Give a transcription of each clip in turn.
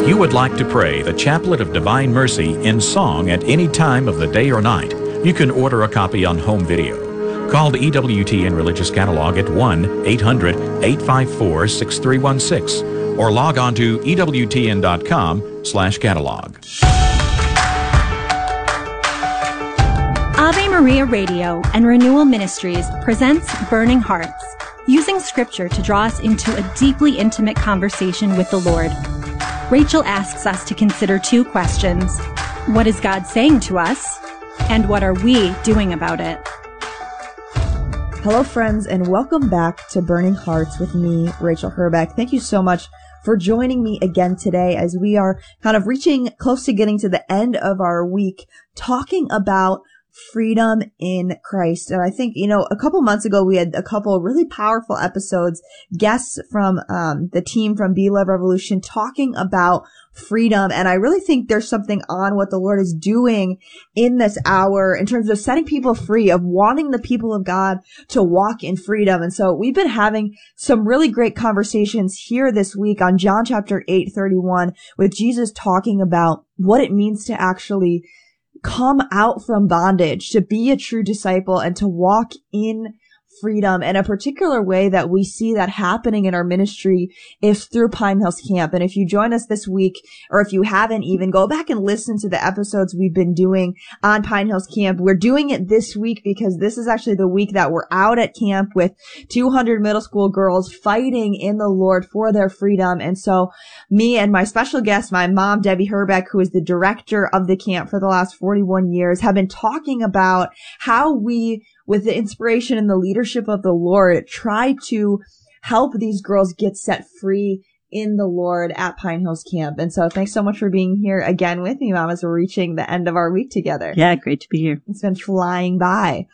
If you would like to pray the Chaplet of Divine Mercy in song at any time of the day or night, you can order a copy on home video. Call the EWTN Religious Catalog at 1-800-854-6316 or log on to EWTN.com/catalog. Ave Maria Radio and Renewal Ministries presents Burning Hearts, using scripture to draw us into a deeply intimate conversation with the Lord. Rachel asks us to consider two questions. What is God saying to us? And what are we doing about it? Hello, friends, and welcome back to Burning Hearts with me, Rachel Herbeck. Thank you so much for joining me again today as we are kind of reaching close to getting to the end of our week talking about freedom in Christ. And I think, a couple months ago, we had a couple really powerful episodes, guests from the team from Be Love Revolution talking about freedom. And I really think there's something on what the Lord is doing in this hour in terms of setting people free, of wanting the people of God to walk in freedom. And so we've been having some really great conversations here this week on John chapter 8:31 with Jesus talking about what it means to actually come out from bondage, to be a true disciple and to walk in freedom. And a particular way that we see that happening in our ministry is through Pine Hills Camp. And if you join us this week, or if you haven't even, go back and listen to the episodes we've been doing on Pine Hills Camp. We're doing it this week because this is actually the week that we're out at camp with 200 middle school girls fighting in the Lord for their freedom. And so me and my special guest, my mom, Debbie Herbeck, who is the director of the camp for the last 41 years, have been talking about how we, with the inspiration and the leadership of the Lord, try to help these girls get set free in the Lord at Pine Hills Camp. And so thanks so much for being here again with me, Mom, as we're reaching the end of our week together. Yeah, great to be here. It's been flying by.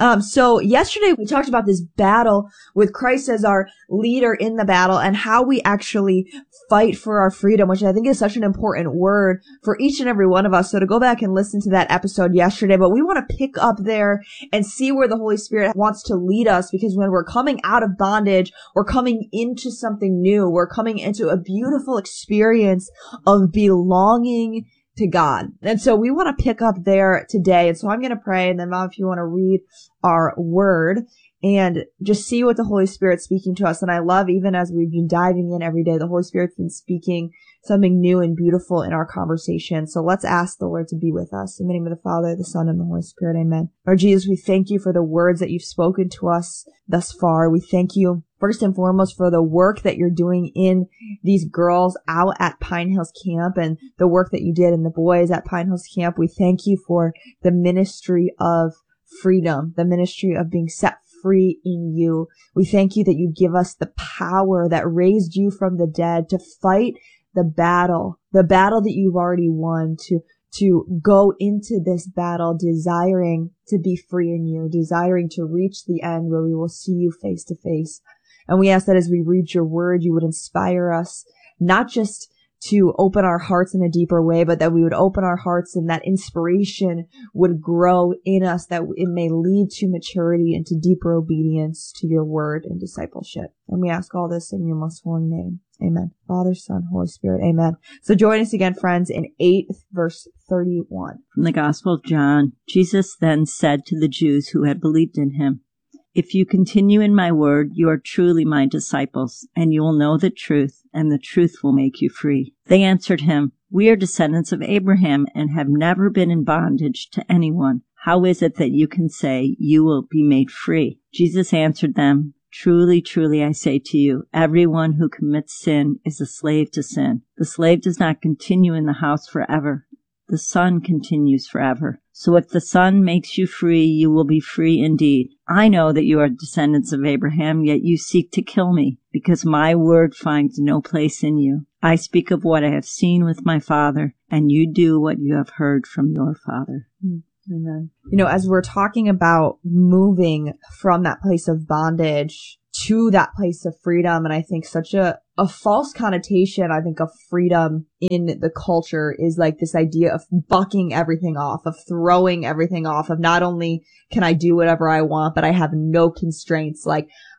So yesterday we talked about this battle with Christ as our leader in the battle and how we actually fight for our freedom, which I think is such an important word for each and every one of us. So to go back and listen to that episode yesterday, but we want to pick up there and see where the Holy Spirit wants to lead us, because when we're coming out of bondage, we're coming into something new. We're coming into a beautiful experience of belonging to God. And so we want to pick up there today. And so I'm going to pray. And then, Mom, if you want to read our word and just see what the Holy Spirit's speaking to us. And I love, even as we've been diving in every day, the Holy Spirit's been speaking something new and beautiful in our conversation. So let's ask the Lord to be with us. In the name of the Father, the Son, and the Holy Spirit. Amen. Lord Jesus, we thank you for the words that you've spoken to us thus far. We thank you first and foremost for the work that you're doing in these girls out at Pine Hills Camp and the work that you did in the boys at Pine Hills Camp. We thank you for the ministry of freedom, the ministry of being set free in you. We thank you that you give us the power that raised you from the dead to fight the battle that you've already won, to go into this battle desiring to be free in you, desiring to reach the end where we will see you face to face. And we ask that as we read your word, you would inspire us, not just to open our hearts in a deeper way, but that we would open our hearts and that inspiration would grow in us, that it may lead to maturity and to deeper obedience to your word and discipleship. And we ask all this in your most holy name. Amen. Father, Son, Holy Spirit. Amen. So join us again, friends, in 8 verse 31. From the Gospel of John, Jesus then said to the Jews who had believed in him, "If you continue in my word, you are truly my disciples, and you will know the truth, and the truth will make you free." They answered him, "We are descendants of Abraham and have never been in bondage to anyone. How is it that you can say you will be made free?" Jesus answered them, "Truly, truly, I say to you, everyone who commits sin is a slave to sin. The slave does not continue in the house forever. The Son continues forever. So if the Son makes you free, you will be free indeed. I know that you are descendants of Abraham, yet you seek to kill me, because my word finds no place in you. I speak of what I have seen with my Father, and you do what you have heard from your father." Amen. As we're talking about moving from that place of bondage to that place of freedom, and I think such a false connotation, I think, of freedom in the culture is like this idea of bucking everything off, of throwing everything off, of not only can I do whatever I want, but I have no constraints. Like,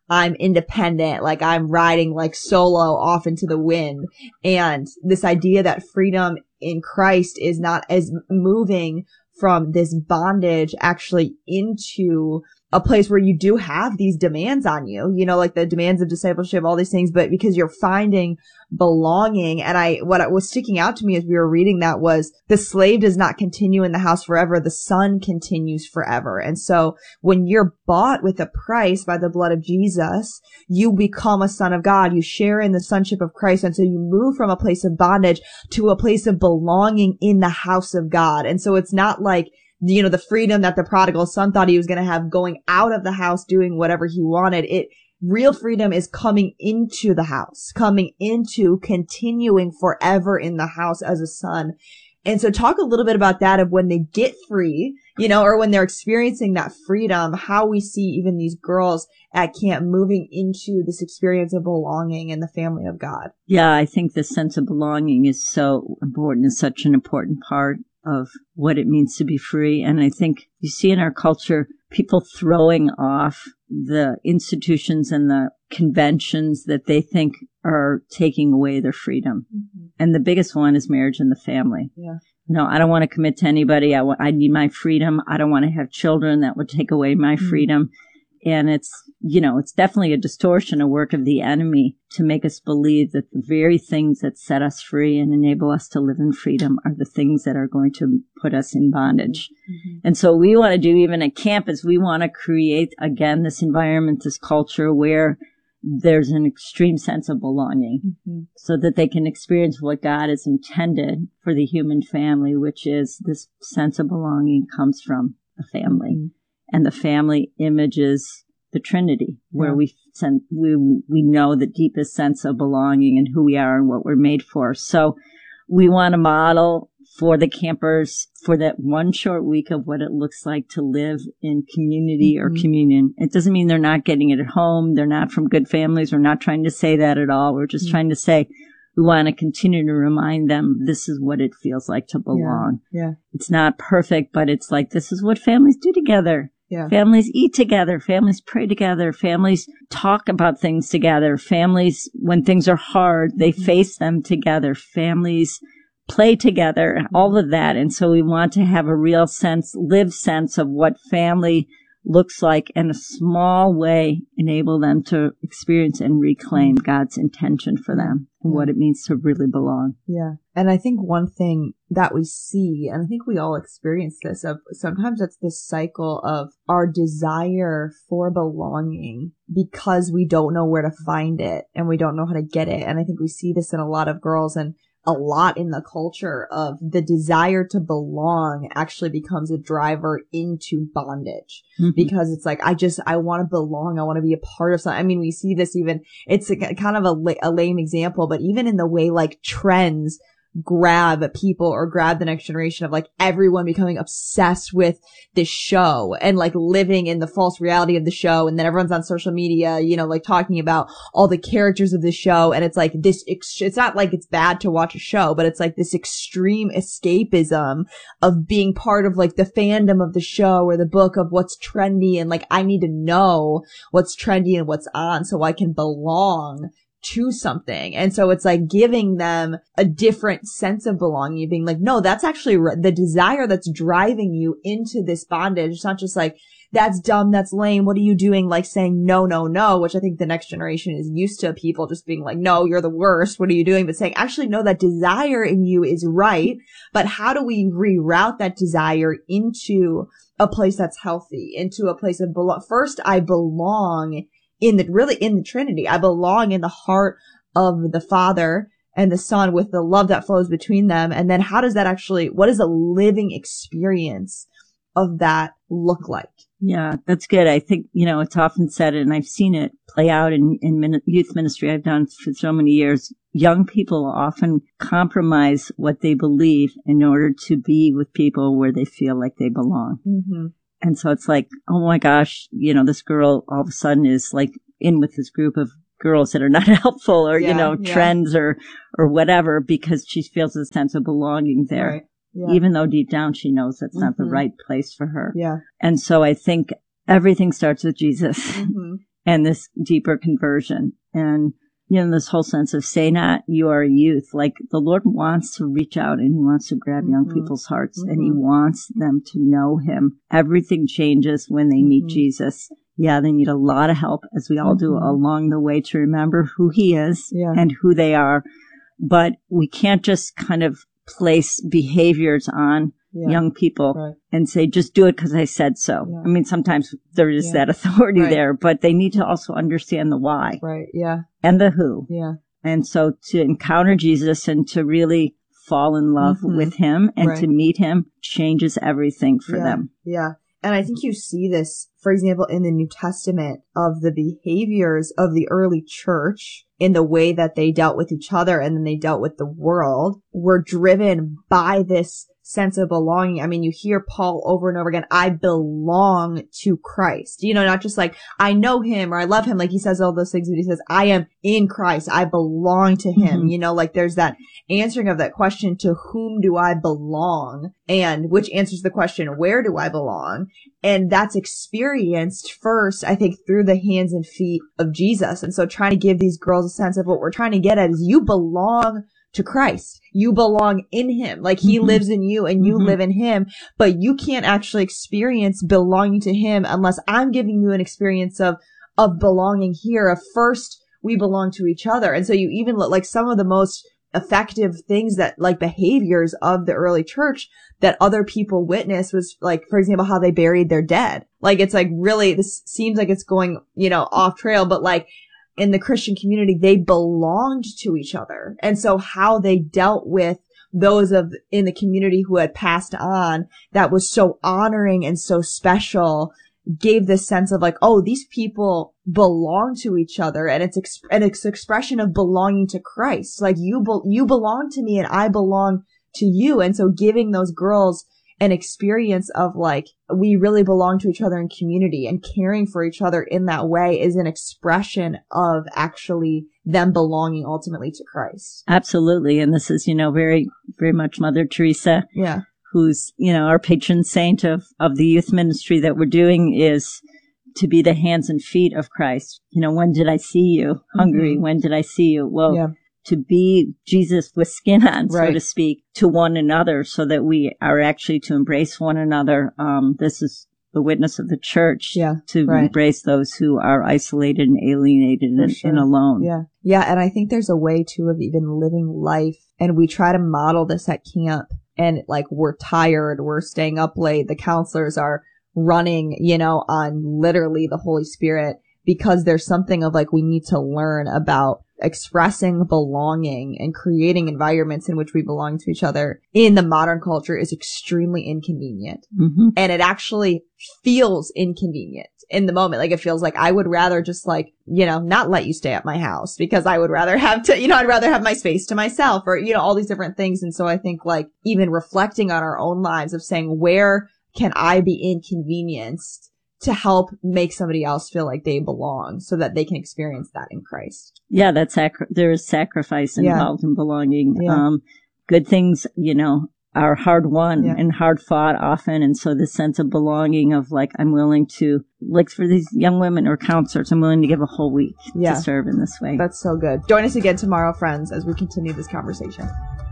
I'm independent, like I'm riding like solo off into the wind. And this idea that freedom in Christ is not as moving from this bondage actually into a place where you do have these demands on you, you know, like the demands of discipleship, all these things, but because you're finding belonging. And what was sticking out to me as we were reading that was the slave does not continue in the house forever. The son continues forever. And so when you're bought with a price by the blood of Jesus, you become a son of God. You share in the sonship of Christ. And so you move from a place of bondage to a place of belonging in the house of God. And so it's not like, you know, the freedom that the prodigal son thought he was going to have going out of the house, doing whatever he wanted. Real freedom is coming into the house, coming into continuing forever in the house as a son. And so talk a little bit about that, of when they get free, you know, or when they're experiencing that freedom, how we see even these girls at camp moving into this experience of belonging in the family of God. Yeah, I think the sense of belonging is so important. It's such an important part of what it means to be free. And I think you see in our culture, people throwing off the institutions and the conventions that they think are taking away their freedom. Mm-hmm. And the biggest one is marriage and the family. Yeah. You know, I don't want to commit to anybody. I need my freedom. I don't want to have children. That would take away my freedom. And it's, you know, it's definitely a distortion, a work of the enemy to make us believe that the very things that set us free and enable us to live in freedom are the things that are going to put us in bondage. Mm-hmm. And so we want to do, even at camp, is we want to create, again, this environment, this culture where there's an extreme sense of belonging, so that they can experience what God has intended for the human family, which is this sense of belonging comes from a family. Mm-hmm. And the family images the Trinity, where we know the deepest sense of belonging and who we are and what we're made for. So we want to model for the campers for that one short week of what it looks like to live in community or communion. It doesn't mean they're not getting it at home. They're not from good families. We're not trying to say that at all. We're just trying to say we want to continue to remind them this is what it feels like to belong. Yeah. It's not perfect, but it's like this is what families do together. Yeah. Families eat together. Families pray together. Families talk about things together. Families, when things are hard, they face them together. Families play together, all of that. And so we want to have a real lived sense of what family looks like, in a small way enable them to experience and reclaim God's intention for them and what it means to really belong. Yeah. And I think one thing that we see, and I think we all experience this, of sometimes it's this cycle of our desire for belonging because we don't know where to find it and we don't know how to get it. And I think we see this in a lot of girls and a lot in the culture of the desire to belong actually becomes a driver into bondage, because it's like, I want to belong. I want to be a part of something. I mean, we see this even, it's kind of a lame example, but even in the way like trends grab people or grab the next generation, of like everyone becoming obsessed with this show and like living in the false reality of the show. And then everyone's on social media, you know, like talking about all the characters of the show. And it's like this, it's not like it's bad to watch a show, but it's like this extreme escapism of being part of like the fandom of the show or the book of what's trendy. And like, I need to know what's trendy and what's on so I can belong to something. And so it's like giving them a different sense of belonging, being like, no, that's actually the desire that's driving you into this bondage. It's not just like, that's dumb, that's lame, what are you doing? Like saying no, no, no, which I think the next generation is used to, people just being like, no, you're the worst, what are you doing? But saying, actually, no, that desire in you is right, but how do we reroute that desire into a place that's healthy, into a place of first, I belong in the Trinity. I belong in the heart of the Father and the Son with the love that flows between them. And then how does that actually, what does a living experience of that look like? Yeah, that's good. I think, you know, it's often said, and I've seen it play out in youth ministry I've done for so many years. Young people often compromise what they believe in order to be with people where they feel like they belong. Mm-hmm. And so it's like, oh my gosh, you know, this girl all of a sudden is like in with this group of girls that are not helpful or, trends or whatever, because she feels a sense of belonging there. Right. Yeah. Even though deep down she knows that's not the right place for her. Yeah. And so I think everything starts with Jesus. Mm-hmm. and this deeper conversion. And, this whole sense of say not you are a youth. Like the Lord wants to reach out and he wants to grab young people's hearts and he wants them to know him. Everything changes when they meet Jesus. Yeah, they need a lot of help, as we all do, along the way to remember who he is and who they are. But we can't just kind of place behaviors on young people and say, just do it because I said so. Yeah. I mean, sometimes there is that authority there, but they need to also understand the why. Right, yeah. And the who. Yeah. And so to encounter Jesus and to really fall in love with him and to meet him changes everything for them. Yeah. And I think you see this, for example, in the New Testament of the behaviors of the early church in the way that they dealt with each other and then they dealt with the world were driven by this sense of belonging. I mean, you hear Paul over and over again, I belong to Christ. Not just like, I know him or I love him. Like he says all those things, but he says, I am in Christ. I belong to him. Like there's that answering of that question, to whom do I belong? And which answers the question, where do I belong? And that's experienced first, I think, through the hands and feet of Jesus. And so trying to give these girls a sense of what we're trying to get at is you belong to Christ. You belong in him. Like he lives in you and you live in him, but you can't actually experience belonging to him unless I'm giving you an experience of belonging here. Of first, we belong to each other. And so you even look like some of the most effective things that like behaviors of the early church that other people witnessed was like, for example, how they buried their dead. Like it's like really, this seems like it's going, off trail, but like in the Christian community, they belonged to each other. And so how they dealt with those in the community who had passed on, that was so honoring and so special, gave this sense of like, oh, these people belong to each other. And it's expression of belonging to Christ. Like you belong to me and I belong to you. And so giving those girls an experience of like, we really belong to each other in community, and caring for each other in that way is an expression of actually them belonging ultimately to Christ. Absolutely. And this is, very, very much Mother Teresa. Yeah. Who's, our patron saint of the youth ministry that we're doing, is to be the hands and feet of Christ. When did I see you hungry? When did I see you? Well, to be Jesus with skin on, so to speak, to one another, so that we are actually to embrace one another. This is the witness of the church, to embrace those who are isolated and alienated and alone. Yeah. Yeah. And I think there's a way too of even living life. And we try to model this at camp, and like we're tired, we're staying up late. The counselors are running, on literally the Holy Spirit, because there's something of like, we need to learn about expressing belonging and creating environments in which we belong to each other in the modern culture is extremely inconvenient. And it actually feels inconvenient in the moment. Like it feels like I would rather just like, not let you stay at my house, because I would rather have to, I'd rather have my space to myself, or, all these different things. And so I think like even reflecting on our own lives of saying, where can I be inconvenienced to help make somebody else feel like they belong, so that they can experience that in Christ. Yeah, there is sacrifice involved in belonging. Yeah. Good things, are hard won and hard fought often. And so the sense of belonging of like, I'm willing to, like for these young women or counselors, I'm willing to give a whole week to serve in this way. That's so good. Join us again tomorrow, friends, as we continue this conversation.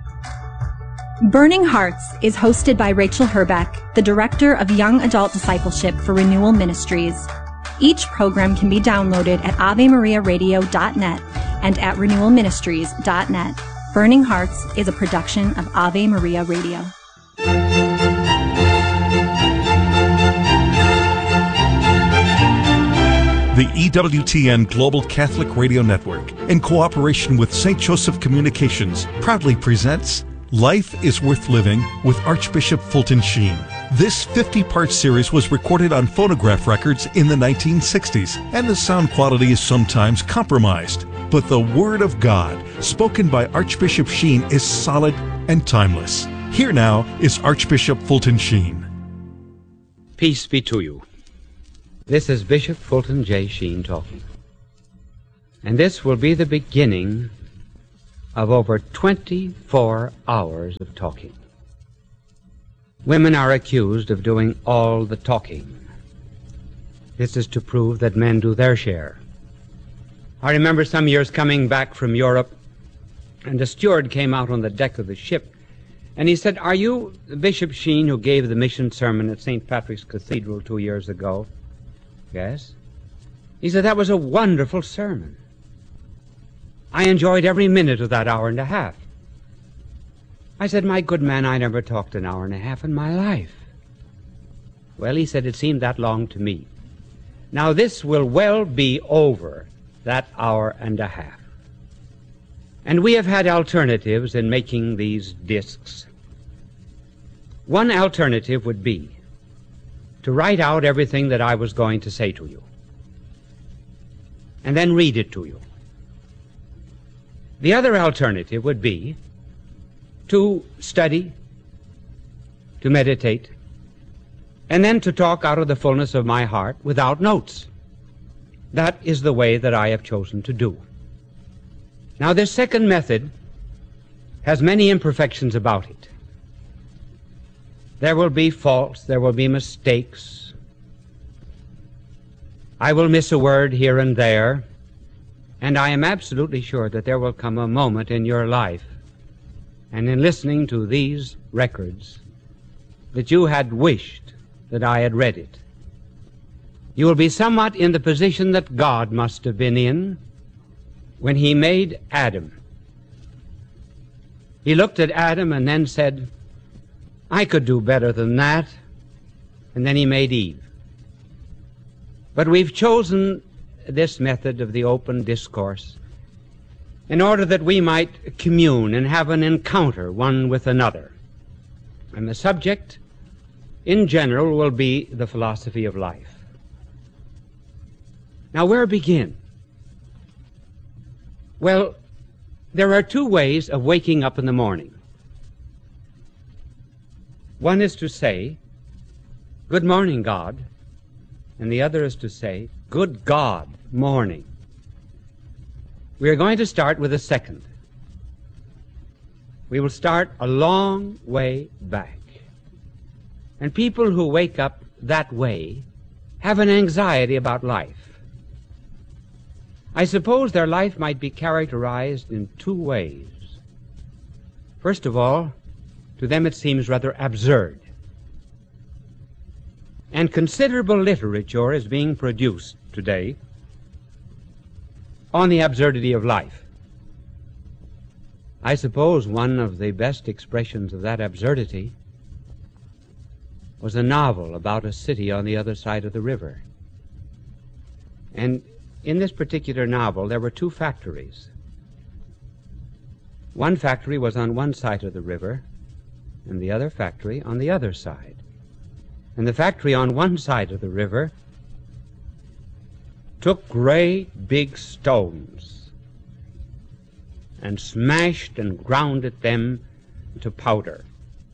Burning Hearts is hosted by Rachel Herbeck, the Director of Young Adult Discipleship for Renewal Ministries. Each program can be downloaded at AveMariaRadio.net and at RenewalMinistries.net. Burning Hearts is a production of Ave Maria Radio. The EWTN Global Catholic Radio Network, in cooperation with St. Joseph Communications, proudly presents Life is Worth Living with Archbishop Fulton Sheen. This 50-part series was recorded on phonograph records in the 1960s, and the sound quality is sometimes compromised. But the Word of God, spoken by Archbishop Sheen, is solid and timeless. Here now is Archbishop Fulton Sheen. Peace be to you. This is Bishop Fulton J. Sheen talking. And this will be the beginning of over 24 hours of talking. Women are accused of doing all the talking. This is to prove that men do their share. I remember some years coming back from Europe, and a steward came out on the deck of the ship, and he said, "Are you Bishop Sheen who gave the mission sermon at St. Patrick's Cathedral 2 years ago?" "Yes." He said, "That was a wonderful sermon. I enjoyed every minute of that hour and a half." I said, "My good man, I never talked an hour and a half in my life." "Well," he said, "it seemed that long to me." Now this will well be over that hour and a half. And we have had alternatives in making these discs. One alternative would be to write out everything that I was going to say to you, and then read it to you. The other alternative would be to study, to meditate, and then to talk out of the fullness of my heart without notes. That is the way that I have chosen to do. Now, this second method has many imperfections about it. There will be faults, there will be mistakes. I will miss a word here and there, and I am absolutely sure that there will come a moment in your life and in listening to these records that you had wished that I had read it. You will be somewhat in the position that God must have been in when he made Adam. He looked at Adam and then said, "I could do better than that." And then he made Eve. But we've chosen this method of the open discourse in order that we might commune and have an encounter one with another. And the subject, in general, will be the philosophy of life. Now, where begin? Well, there are two ways of waking up in the morning. One is to say, "Good morning, God," and the other is to say, "Good God, morning." We are going to start with the second. We will start a long way back. And people who wake up that way have an anxiety about life. I suppose their life might be characterized in two ways. First of all, to them it seems rather absurd. And considerable literature is being produced today on the absurdity of life. I suppose one of the best expressions of that absurdity was a novel about a city on the other side of the river. And in this particular novel, there were two factories. One factory was on one side of the river, and the other factory on the other side. And the factory on one side of the river took great big stones and smashed and grounded them to powder.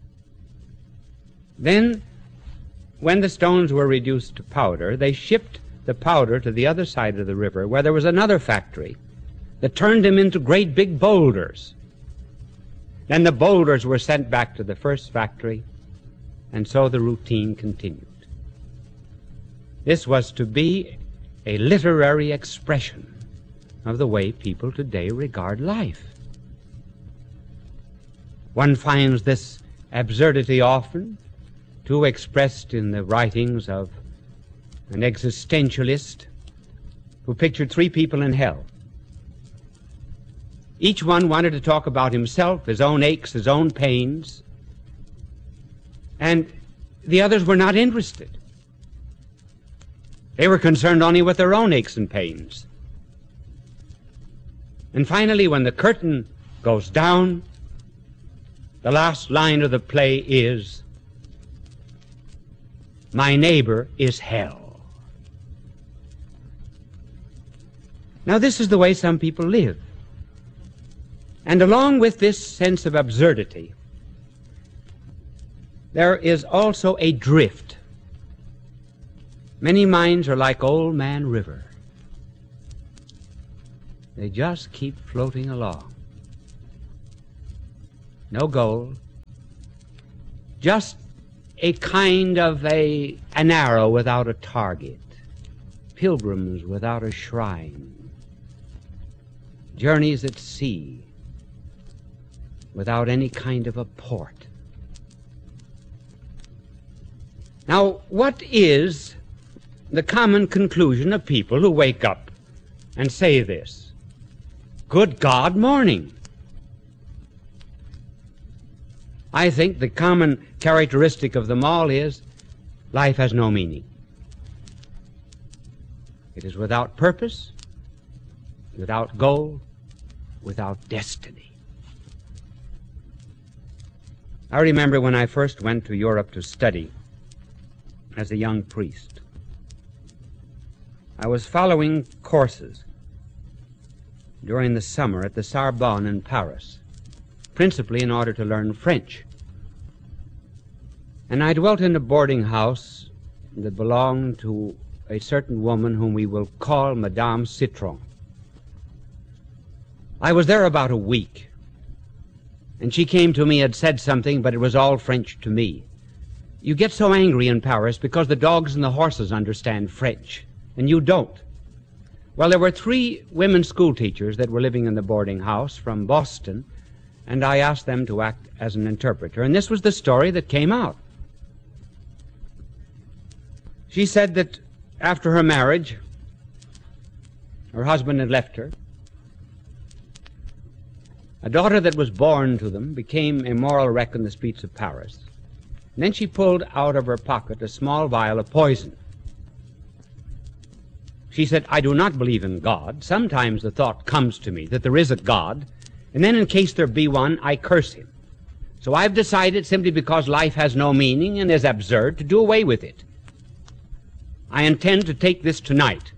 Then, when the stones were reduced to powder, they shipped the powder to the other side of the river, where there was another factory that turned them into great big boulders. Then the boulders were sent back to the first factory, and so the routine continued. This was to be a literary expression of the way people today regard life. One finds this absurdity often too expressed in the writings of an existentialist who pictured three people in hell. Each one wanted to talk about himself, his own aches, his own pains, and the others were not interested. They were concerned only with their own aches and pains. And finally, when the curtain goes down, the last line of the play is, "My neighbor is hell." Now, this is the way some people live. And along with this sense of absurdity, there is also a drift. Many minds are like Old Man River. They just keep floating along. No goal. Just a kind of an arrow without a target. Pilgrims without a shrine. journeys at sea without any kind of a port. Now, what is the common conclusion of people who wake up and say this? Good God, morning. I think the common characteristic of them all is life has no meaning. It is without purpose, without goal, without destiny. I remember when I first went to Europe to study as a young priest. I was following courses during the summer at the Sorbonne in Paris, principally in order to learn French. And I dwelt in a boarding house that belonged to a certain woman whom we will call Madame Citron. I was there about a week, and she came to me and said something, but it was all French to me. You get so angry in Paris because the dogs and the horses understand French, and you don't. Well, there were 3 women school teachers that were living in the boarding house from Boston, and I asked them to act as an interpreter, and this was the story that came out. She said that after her marriage, her husband had left her. A daughter that was born to them became a moral wreck in the streets of Paris. And then she pulled out of her pocket a small vial of poison. She said, I do not believe in God. Sometimes the thought comes to me that there is a God, and then in case there be one, I curse him. So I've decided, simply because life has no meaning and is absurd, to do away with it. I intend to take this tonight.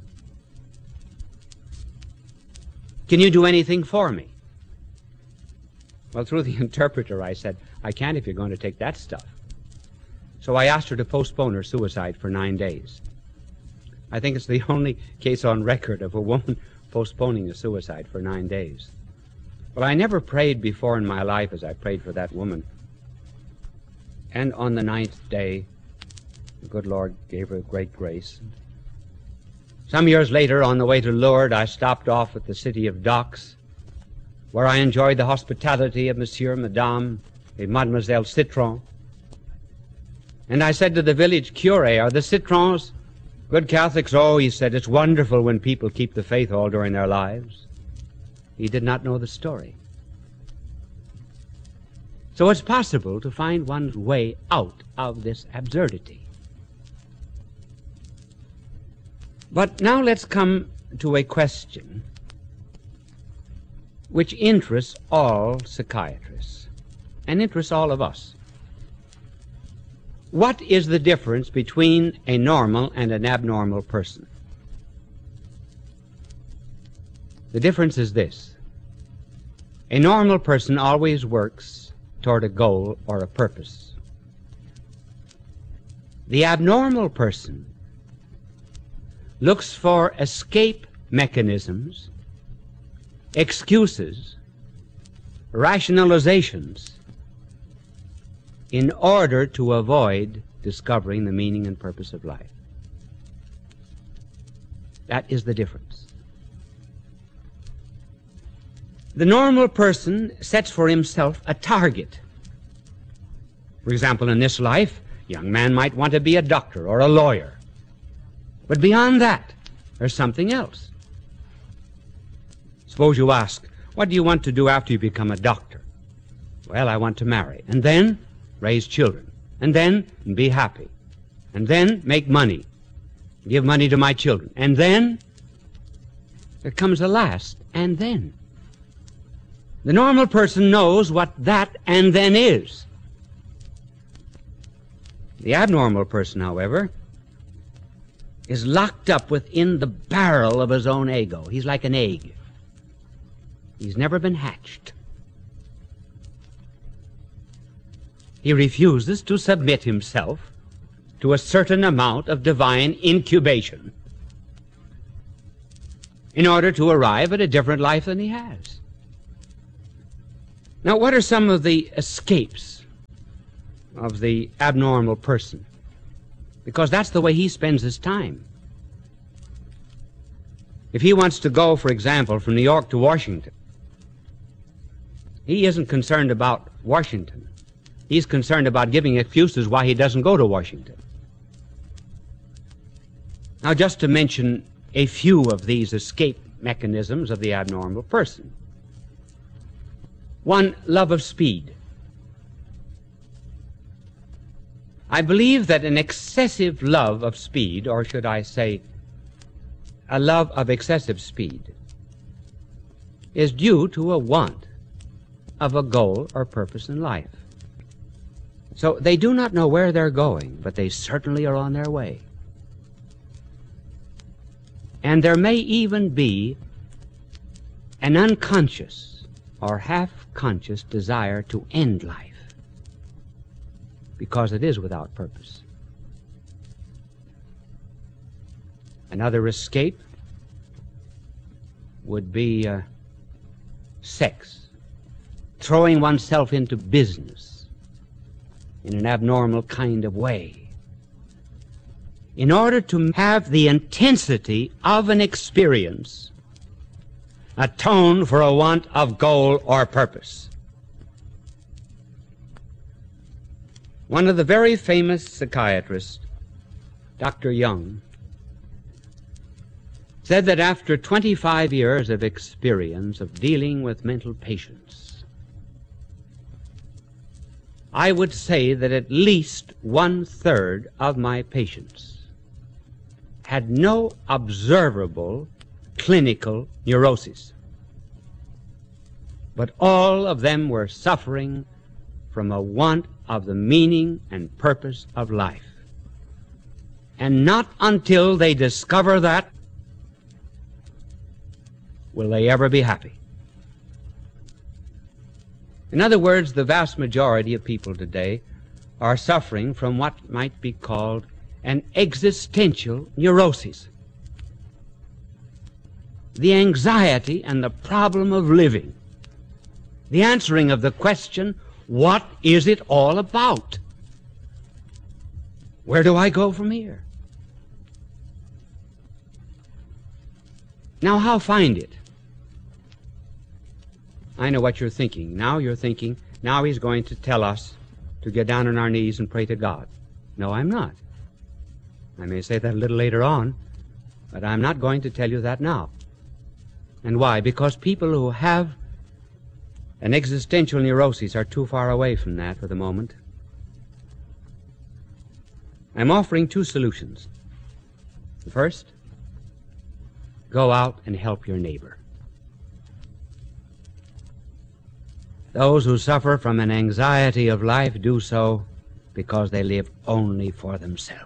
Can you do anything for me? Well, through the interpreter, I said, I can't if you're going to take that stuff. So I asked her to postpone her suicide for 9 days. I think it's the only case on record of a woman postponing a suicide for 9 days. Well, I never prayed before in my life as I prayed for that woman. And on the 9th day, the good Lord gave her great grace. Some years later, on the way to Lourdes, I stopped off at the city of Docks, where I enjoyed the hospitality of Monsieur, Madame, and Mademoiselle Citron. And I said to the village curé, are the Citrons good Catholics? Oh, he said, it's wonderful when people keep the faith all during their lives. He did not know the story. So it's possible to find one's way out of this absurdity. But now let's come to a question which interests all psychiatrists and interests all of us. What is the difference between a normal and an abnormal person? The difference is this. A normal person always works toward a goal or a purpose. The abnormal person looks for escape mechanisms, excuses, rationalizations, in order to avoid discovering the meaning and purpose of life. That is the difference. The normal person sets for himself a target. For example, in this life, a young man might want to be a doctor or a lawyer. But beyond that, there's something else. Suppose you ask, what do you want to do after you become a doctor? Well, I want to marry, and then raise children, and then be happy, and then make money, give money to my children, and then there comes a last, and then. The normal person knows what that and then is. The abnormal person, however, is locked up within the barrel of his own ego. He's like an egg. He's never been hatched. He refuses to submit himself to a certain amount of divine incubation in order to arrive at a different life than he has. Now, what are some of the escapes of the abnormal person? Because that's the way he spends his time. If he wants to go, for example, from New York to Washington, he isn't concerned about Washington. He's concerned about giving excuses why he doesn't go to Washington. Now, just to mention a few of these escape mechanisms of the abnormal person. One, love of speed. I believe that an excessive love of speed, or should I say, a love of excessive speed, is due to a want of a goal or purpose in life. So they do not know where they're going, but they certainly are on their way. And there may even be an unconscious or half-conscious desire to end life, because it is without purpose. Another escape would be sex, throwing oneself into business in an abnormal kind of way, in order to have the intensity of an experience atone for a want of goal or purpose. One of the very famous psychiatrists, Dr. Jung, said that after 25 years of experience of dealing with mental patients, I would say that at least 1/3 of my patients had no observable clinical neuroses, but all of them were suffering from a want of the meaning and purpose of life. And not until they discover that will they ever be happy. In other words, the vast majority of people today are suffering from what might be called an existential neurosis. The anxiety and the problem of living. The answering of the question, what is it all about? Where do I go from here? Now, how find it? I know what you're thinking. Now you're thinking, now he's going to tell us to get down on our knees and pray to God. No, I'm not. I may say that a little later on, but I'm not going to tell you that now. And why? Because people who have an existential neurosis are too far away from that for the moment. I'm offering two solutions. The first, go out and help your neighbor. Those who suffer from an anxiety of life do so because they live only for themselves.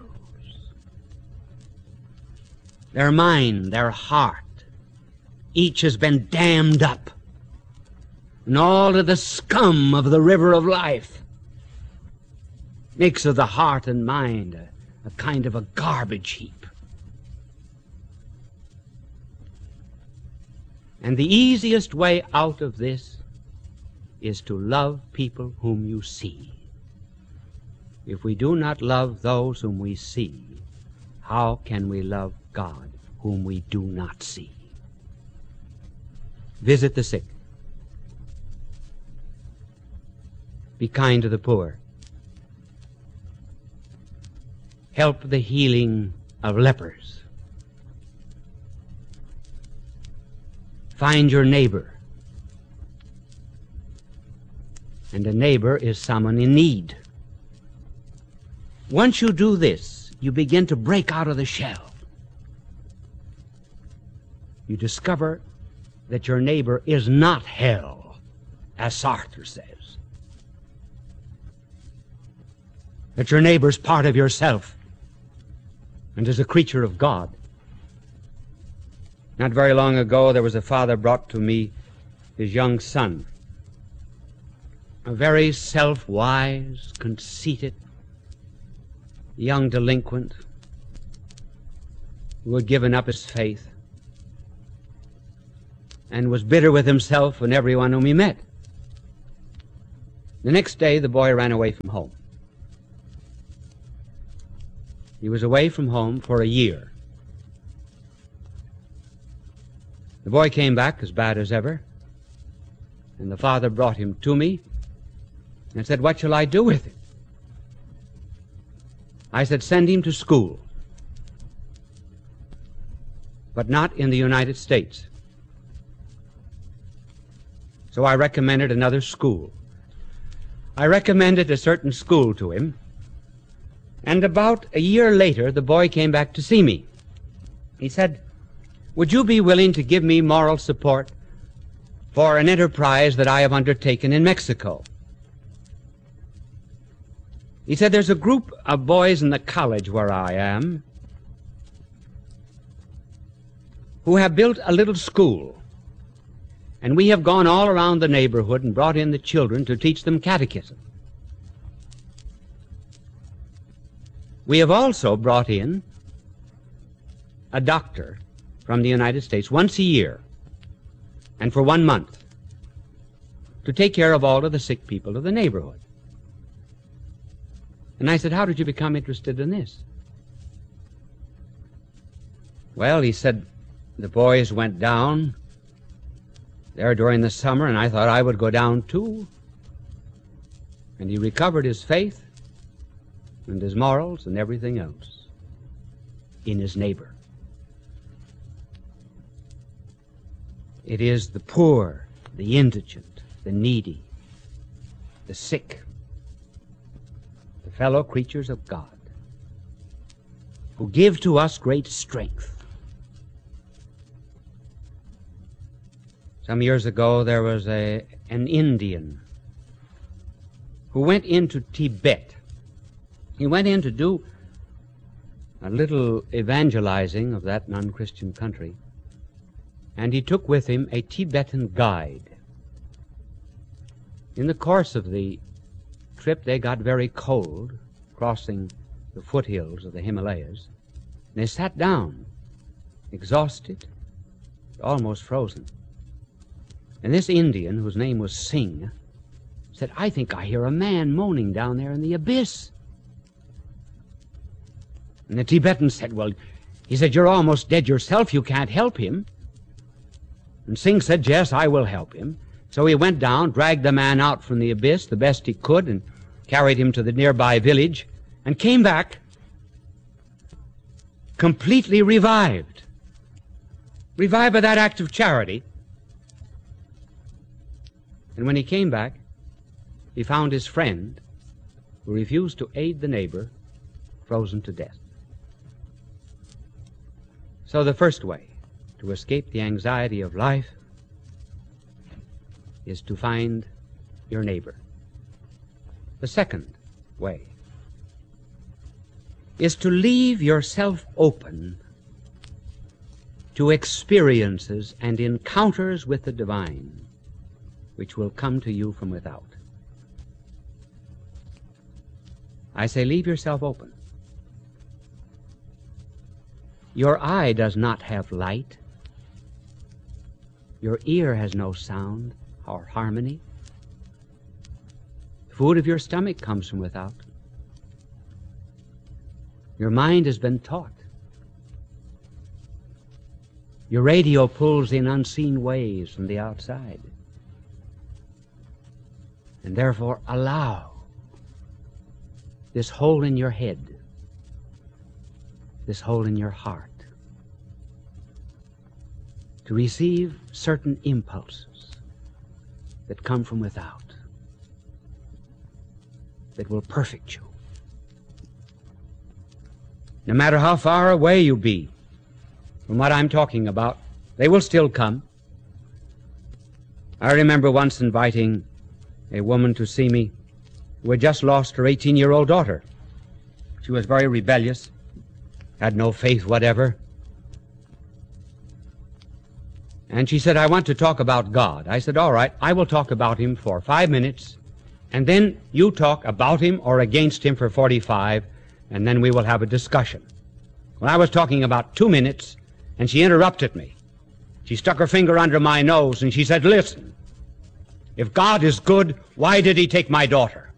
Their mind, their heart, each has been dammed up, and all of the scum of the river of life makes of the heart and mind a kind of a garbage heap. And the easiest way out of this is to love people whom you see. If we do not love those whom we see, how can we love God whom we do not see? Visit the sick. Be kind to the poor. Help the healing of lepers. Find your neighbor. And a neighbor is someone in need. Once you do this, you begin to break out of the shell. You discover that your neighbor is not hell, as Sartre says. That your neighbor is part of yourself and is a creature of God. Not very long ago, there was a father brought to me his young son, a very self-wise, conceited, young delinquent who had given up his faith and was bitter with himself and everyone whom he met. The next day, the boy ran away from home. He was away from home for a year. The boy came back as bad as ever, and the father brought him to me and said, "What shall I do with him?" I said, "Send him to school, but not in the United States." So I recommended another school. I recommended a certain school to him, and about a year later the boy came back to see me. He said, "Would you be willing to give me moral support for an enterprise that I have undertaken in Mexico?" He said, "There's a group of boys in the college where I am who have built a little school, and we have gone all around the neighborhood and brought in the children to teach them catechism. We have also brought in a doctor from the United States once a year and for 1 month to take care of all of the sick people of the neighborhood." And I said, "How did you become interested in this?" Well, he said, "The boys went down there during the summer, and I thought I would go down too." And he recovered his faith and his morals and everything else in his neighbor. It is the poor, the indigent, the needy, the sick, the fellow creatures of God, who give to us great strength. Some years ago there was an Indian who went into Tibet. He went in to do a little evangelizing of that non-Christian country, and he took with him a Tibetan guide. In the course of the trip they got very cold, crossing the foothills of the Himalayas, and they sat down, exhausted, almost frozen. And this Indian, whose name was Singh, said, "I think I hear a man moaning down there in the abyss." And the Tibetan said, "Well," he said, "you're almost dead yourself. You can't help him." And Singh said, "Yes, I will help him." So he went down, dragged the man out from the abyss the best he could, and carried him to the nearby village, and came back completely revived. Revived by that act of charity. And when he came back, he found his friend, who refused to aid the neighbor, frozen to death. So the first way to escape the anxiety of life is to find your neighbor. The second way is to leave yourself open to experiences and encounters with the divine, which will come to you from without. I say, leave yourself open. Your eye does not have light. Your ear has no sound or harmony. The food of your stomach comes from without. Your mind has been taught. Your radio pulls in unseen waves from the outside. And therefore allow this hole in your head, this hole in your heart, to receive certain impulses that come from without, that will perfect you. No matter how far away you be from what I'm talking about, they will still come. I remember once inviting a woman to see me who had just lost her 18-year-old daughter. She was very rebellious, had no faith whatever. And she said, "I want to talk about God." I said, "All right, I will talk about Him for 5 minutes, and then you talk about Him or against Him for 45, and then we will have a discussion." Well, I was talking about 2 minutes, and she interrupted me. She stuck her finger under my nose, and she said, "Listen, if God is good, why did He take my daughter?"